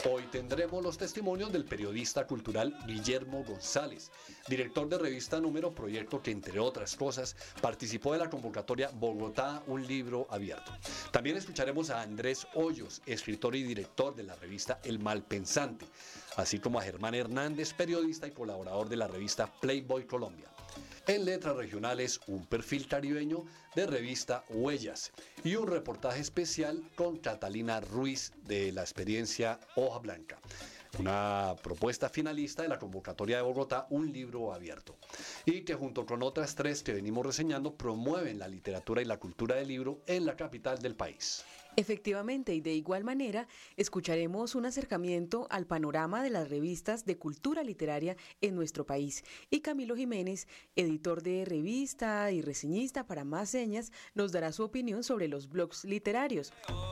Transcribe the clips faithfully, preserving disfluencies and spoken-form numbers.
Hoy tendremos los testimonios del periodista cultural Guillermo González, director de Revista Número, proyecto que, entre otras cosas, participó de la convocatoria Bogotá, un libro abierto. También escucharemos a Andrés Hoyos, escritor y director de la revista El Malpensante, así como a Germán Hernández, periodista y colaborador de la revista Playboy Colombia. En letras regionales, un perfil caribeño de revista Huellas y un reportaje especial con Catalina Ruiz de la experiencia Hoja Blanca, una propuesta finalista de la convocatoria de Bogotá, un libro abierto, y que junto con otras tres que venimos reseñando promueven la literatura y la cultura del libro en la capital del país. Efectivamente, y de igual manera, escucharemos un acercamiento al panorama de las revistas de cultura literaria en nuestro país. Y Camilo Jiménez, editor de revista y reseñista para Más Señas, nos dará su opinión sobre los blogs literarios.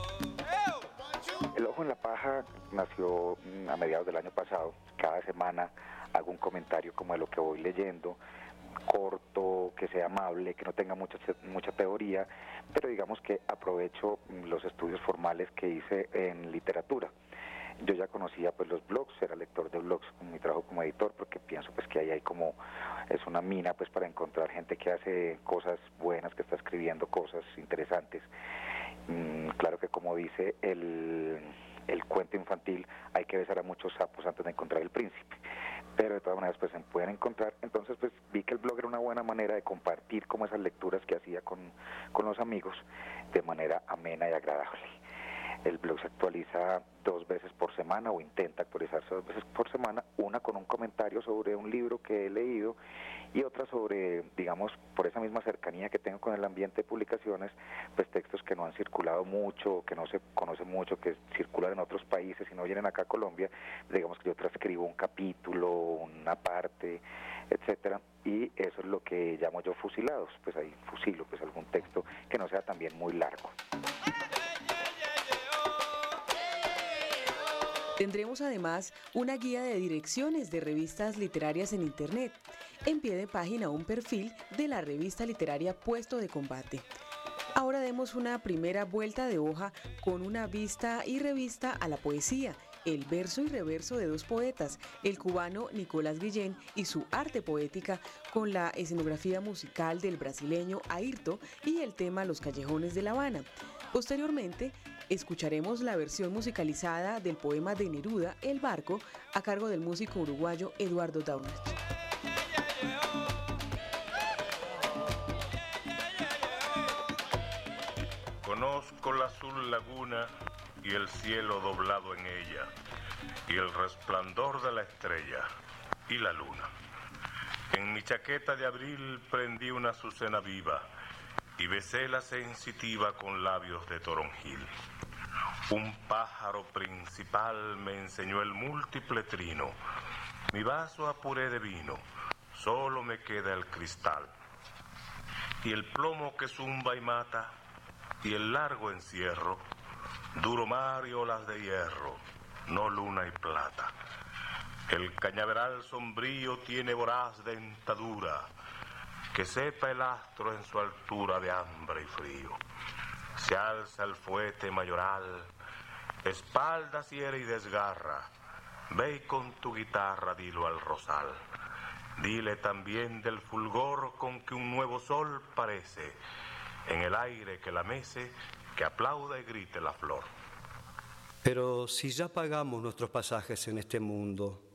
El Ojo en la Paja nació a mediados del año pasado. Cada semana hago un comentario como de lo que voy leyendo, corto, que sea amable, que no tenga mucha, mucha teoría, pero digamos que aprovecho los estudios formales que hice en literatura. Yo ya conocía pues los blogs, era lector de blogs con mi trabajo como editor, porque pienso pues que ahí hay como, es una mina pues para encontrar gente que hace cosas buenas, que está escribiendo cosas interesantes. Mm, claro que como dice el, el cuento infantil, hay que besar a muchos sapos antes de encontrar el príncipe, pero de todas maneras pues se pueden encontrar. Entonces pues vi que el blog era una buena manera de compartir como esas lecturas que hacía con, con los amigos de manera amena y agradable. El blog se actualiza dos veces por semana, o intenta actualizarse dos veces por semana, una con un comentario sobre un libro que he leído y otra sobre, digamos, por esa misma cercanía que tengo con el ambiente de publicaciones, pues textos que no han circulado mucho, que no se conocen mucho, que circulan en otros países y no vienen acá a Colombia. Digamos que yo transcribo un capítulo, una parte, etcétera, y eso es lo que llamo yo fusilados. Pues ahí fusilo pues algún texto que no sea también muy largo. Tendremos además una guía de direcciones de revistas literarias en Internet. En pie de página, un perfil de la revista literaria Puesto de Combate. Ahora demos una primera vuelta de hoja con una vista y revista a la poesía, el verso y reverso de dos poetas, el cubano Nicolás Guillén y su arte poética, con la escenografía musical del brasileño Airto y el tema Los Callejones de La Habana. Posteriormente, escucharemos la versión musicalizada del poema de Neruda, El Barco, a cargo del músico uruguayo Eduardo Daunach. Conozco la azul laguna y el cielo doblado en ella, y el resplandor de la estrella y la luna. En mi chaqueta de abril prendí una azucena viva y besé la sensitiva con labios de toronjil. Un pájaro principal me enseñó el múltiple trino. Mi vaso apuré de vino, solo me queda el cristal. Y el plomo que zumba y mata, y el largo encierro, duro mar y olas de hierro, no luna y plata. El cañaveral sombrío tiene voraz dentadura, que sepa el astro en su altura de hambre y frío. Se alza el fuete mayoral, espaldas hiere y desgarra, ve y con tu guitarra dilo al rosal. Dile también del fulgor con que un nuevo sol parece, en el aire que la mece, que aplauda y grite la flor. Pero si ya pagamos nuestros pasajes en este mundo,